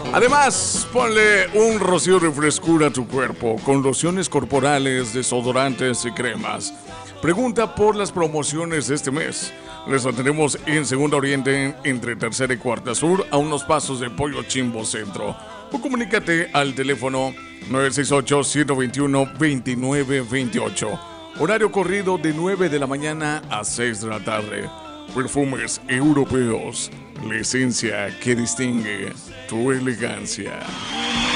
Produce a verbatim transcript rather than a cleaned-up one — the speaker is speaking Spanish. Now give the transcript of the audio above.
Además, ponle un rocío de frescura a tu cuerpo con lociones corporales, desodorantes y cremas. Pregunta por las promociones de este mes. Les atendemos en Segunda Oriente, entre Tercera y Cuarta Sur, a unos pasos de Pollo Chimbo Centro. O comunícate al teléfono nueve seis ocho, uno siete uno, dos nueve dos ocho. Horario corrido de nueve de la mañana a seis de la tarde. Perfumes europeos, la esencia que distingue tu elegancia.